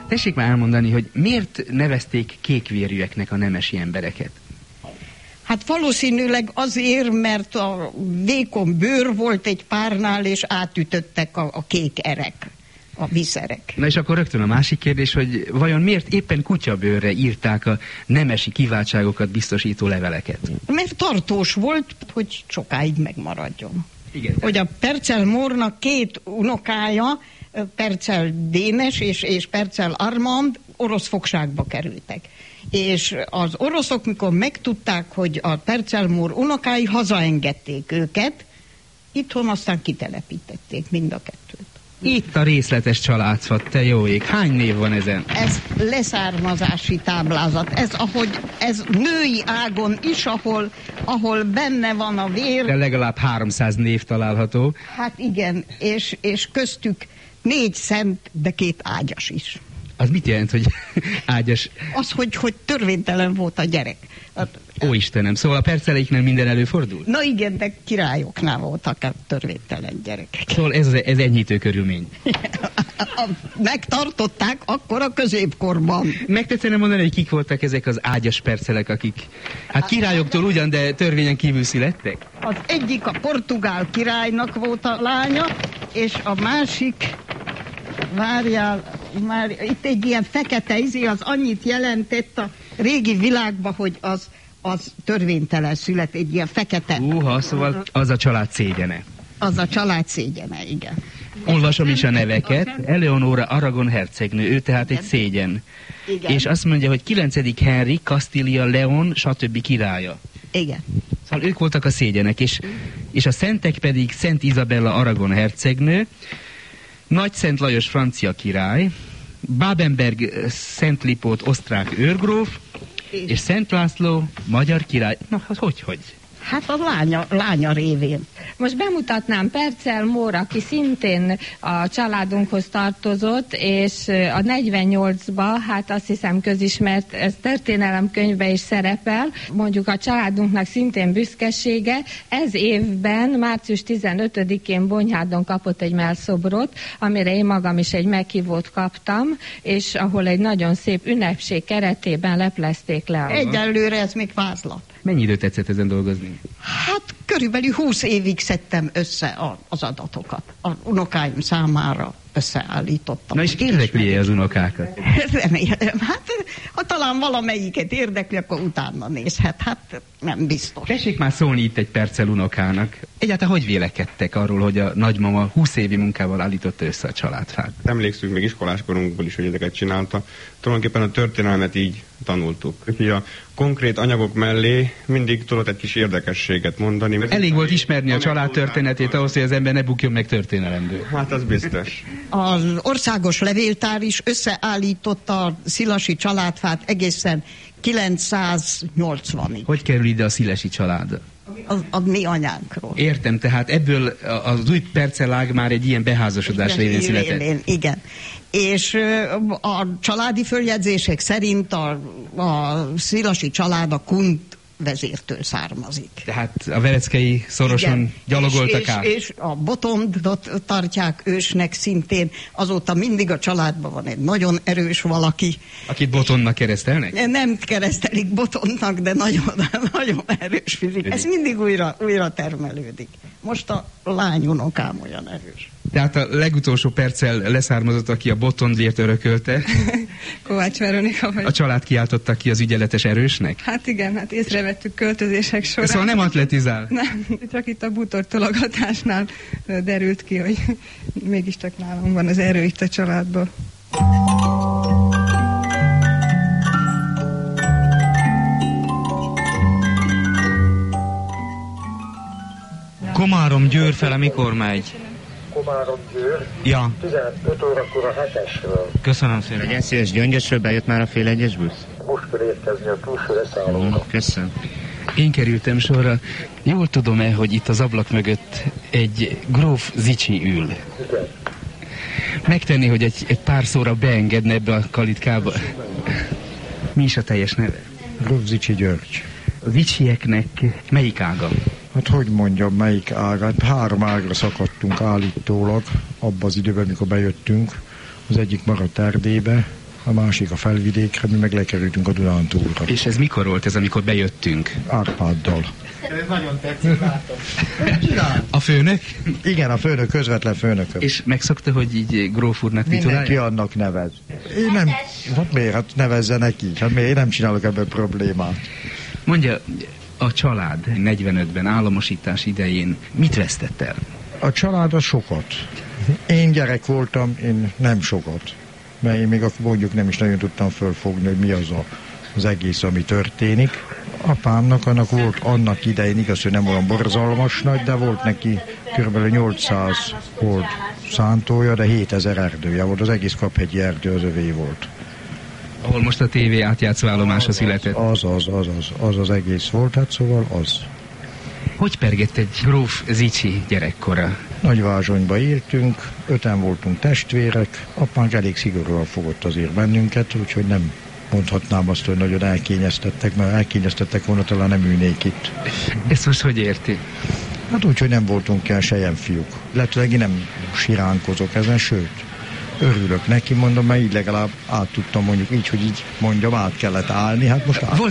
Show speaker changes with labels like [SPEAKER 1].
[SPEAKER 1] Tessék már elmondani, hogy miért nevezték kékvérűeknek a nemesi embereket?
[SPEAKER 2] Hát valószínűleg azért, mert a vékony bőr volt egy párnál, és átütöttek a kék erek, a viszerek.
[SPEAKER 1] Na és akkor rögtön a másik kérdés, hogy vajon miért éppen kutyabőrre írták a nemesi kiváltságokat biztosító leveleket?
[SPEAKER 2] Mert tartós volt, hogy sokáig megmaradjon.
[SPEAKER 1] Igen.
[SPEAKER 2] Hogy a Percel Mórnak 2 unokája, Percel Dénes és Percel Armand orosz fogságba kerültek. És az oroszok, mikor megtudták, hogy a Percel Mór unokái, hazaengedték őket, itthon aztán kitelepítették mind a kettőt.
[SPEAKER 1] Itt a részletes családfat, te jó ég. Hány név van ezen?
[SPEAKER 2] Ez leszármazási táblázat. Ez női ágon is, ahol benne van a vér.
[SPEAKER 1] De legalább 300 név található.
[SPEAKER 2] Hát igen, és köztük 4 szent, de 2 ágyas is.
[SPEAKER 1] Az mit jelent, hogy ágyas?
[SPEAKER 2] Az, hogy törvénytelen volt a gyerek.
[SPEAKER 1] Ó Istenem, szóval a perceleiknél minden előfordul?
[SPEAKER 2] Na igen, de királyoknál voltak a törvénytelen gyerekek.
[SPEAKER 1] Szóval ez enyhítő körülmény.
[SPEAKER 2] Megtartották akkor a középkorban.
[SPEAKER 1] Megtetszene mondani, hogy kik voltak ezek az ágyas percelek, akik hát királyoktól ugyan, de törvényen kívül születtek?
[SPEAKER 2] Az egyik a portugál királynak volt a lánya, és a másik, várjál, már itt egy ilyen fekete izé, az annyit jelentett a régi világban, hogy az törvénytelen szület, egy ilyen fekete.
[SPEAKER 1] Szóval az a család szégyene.
[SPEAKER 2] Az a család szégyene, igen.
[SPEAKER 1] Olvasom is a neveket. Eleonóra Aragon hercegnő, ő tehát egy szégyen.
[SPEAKER 2] Igen.
[SPEAKER 1] És azt mondja, hogy 9. Henrik, Kastília, Leon, stb. Királya.
[SPEAKER 2] Igen.
[SPEAKER 1] Szóval ők voltak a szégyenek, és a szentek pedig Szent Izabella Aragon hercegnő, Nagy Szent Lajos francia király, Babenberg Szent Lipót osztrák őrgróf, és Szent László magyar király. Na, hogy?
[SPEAKER 2] Hát a lánya révén.
[SPEAKER 3] Most bemutatnám Percel Mór, aki szintén a családunkhoz tartozott, és a 48-ba, hát azt hiszem közismert, ez történelemkönyvben is szerepel, mondjuk a családunknak szintén büszkesége. Ez évben, március 15-én Bonyhádon kapott egy mellszobrot, amire én magam is egy meghívót kaptam, és ahol egy nagyon szép ünnepség keretében leplezték le.
[SPEAKER 2] Egyelőre ez még vázlat.
[SPEAKER 1] Mennyi időt tetszett ezen dolgozni?
[SPEAKER 2] Hát körülbelül 20 évig szedtem össze az adatokat. Az unokáim számára összeállítottam.
[SPEAKER 1] Na és érdekli az unokákat?
[SPEAKER 2] Remélem. Hát ha talán valamelyiket érdekli, akkor utána nézhet. Hát nem biztos.
[SPEAKER 1] Tessék már szólni itt egy perccel unokának. Egyáltalán hogy vélekedtek arról, hogy a nagymama 20 évi munkával állította össze a családfát?
[SPEAKER 4] Emlékszünk még iskoláskorunkból is, hogy ezeket csinálta. Tulajdonképpen a történelmet így tanultuk. Úgyhogy a konkrét anyagok mellé mindig tudott egy kis érdekességet mondani.
[SPEAKER 1] Elég volt ismerni a család történetét ahhoz, hogy az ember ne bukjon meg történelemből.
[SPEAKER 4] Hát az biztos.
[SPEAKER 2] Az országos levéltár is összeállította a szilasi családfát egészen 980-ig.
[SPEAKER 1] Hogy kerül ide a szilesi család?
[SPEAKER 2] A mi anyánkról.
[SPEAKER 1] Értem, tehát ebből az új percelág már egy ilyen beházasodás révén született.
[SPEAKER 2] Igen. És a családi följegyzések szerint a szilasi család a Kunt vezértől származik.
[SPEAKER 1] Tehát a vereckei szorosan igen. Gyalogoltak át.
[SPEAKER 2] És a Botondot tartják ősnek szintén. Azóta mindig a családban van egy nagyon erős valaki.
[SPEAKER 1] Akit Botondnak keresztelnek?
[SPEAKER 2] Nem keresztelik Botondnak, de nagyon, nagyon erős fizik. Ez mindig újra termelődik. Most a lányunokám olyan erős.
[SPEAKER 1] Tehát a legutolsó perccel leszármazott, aki a Botondért örökölte.
[SPEAKER 5] Kovács Veronika vagy.
[SPEAKER 1] A család kiáltotta ki az ügyeletes erősnek?
[SPEAKER 5] Hát igen, hát észrevettük költözések során.
[SPEAKER 1] Szóval nem atletizál?
[SPEAKER 5] Nem, csak itt a bútortologatásnál derült ki, hogy mégiscsak nálam van az erő itt a családban.
[SPEAKER 6] Komárom-Győr fele mikor megy?
[SPEAKER 7] Komárom-Győr,
[SPEAKER 6] ja.
[SPEAKER 7] 15 órakor a 7-esről.
[SPEAKER 6] Köszönöm szépen.
[SPEAKER 8] Legyen szíves, Gyöngyösről bejött már a fél egyes busz?
[SPEAKER 7] Most kell érkezni a külső leszállóra.
[SPEAKER 8] Köszönöm.
[SPEAKER 1] Én kerültem sorra. Jól tudom-e, hogy itt az ablak mögött egy gróf Zicsi ül?
[SPEAKER 7] Igen.
[SPEAKER 1] Megtenni, hogy egy pár szóra beengedne ebbe a kalitkába? Mi is a teljes neve?
[SPEAKER 9] Gróf Zicsi György.
[SPEAKER 1] A Zicsieknek melyik ága?
[SPEAKER 9] Hát hogy mondjam, melyik ágát? 3 ágra szakadtunk állítólag abban az időben, mikor bejöttünk. Az egyik maradt Erdélybe, a másik a Felvidékre, mi meg lekerültünk a Dunántúlra.
[SPEAKER 1] És ez mikor volt ez, amikor bejöttünk?
[SPEAKER 9] Árpáddal.
[SPEAKER 6] Ez nagyon tetszik, látom.
[SPEAKER 1] A főnök?
[SPEAKER 9] Igen, a főnök, közvetlen főnököm.
[SPEAKER 1] És megszokta, hogy így gróf úrnak titulálja?
[SPEAKER 9] Mindenki annak nevez. Én nem, hát miért? Hát nevezzenek így. Hát miért? Én nem csinálok ebből problémát.
[SPEAKER 1] Mondja, a család 45-ben államosítás idején mit vesztett el?
[SPEAKER 9] A család az sokat. Én gyerek voltam, én nem sokat. Mert én még akkor mondjuk nem is nagyon tudtam fölfogni, hogy mi az egész, ami történik. Apámnak annak volt annak idején, igaz, hogy nem olyan borzalmas nagy, de volt neki kb. 800 volt szántója, de 7000 erdője volt. Az egész Kaphegyi erdő az övé volt.
[SPEAKER 1] Ahol most a tévé átjátszó állomása született.
[SPEAKER 9] Az egész volt, hát szóval az.
[SPEAKER 1] Hogy pergett egy gróf Zichy gyerekkora?
[SPEAKER 9] Nagyvázsonyba éltünk, 5-en voltunk testvérek, apánk elég szigorúan fogott azért bennünket, úgyhogy nem mondhatnám azt, hogy nagyon elkényeztettek, mert elkényeztettek volna, talán nem ülnék itt.
[SPEAKER 1] Ezt most hogy érti?
[SPEAKER 9] Hát úgy, hogy nem voltunk ilyen selyemfiúk. Lehetőleg én nem siránkozok ezen, sőt, örülök neki, mondom, mert így legalább át tudtam mondjuk így, hogy így mondjam, át kellett állni, hát most át.